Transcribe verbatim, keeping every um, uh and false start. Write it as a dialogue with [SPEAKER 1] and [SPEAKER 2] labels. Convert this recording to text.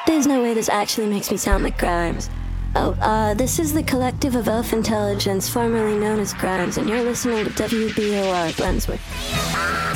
[SPEAKER 1] There's no way this actually makes me sound like Grimes. Oh, uh, this is the Collective of Elf Intelligence, formerly known as Grimes, and you're listening to W B O R Brunswick.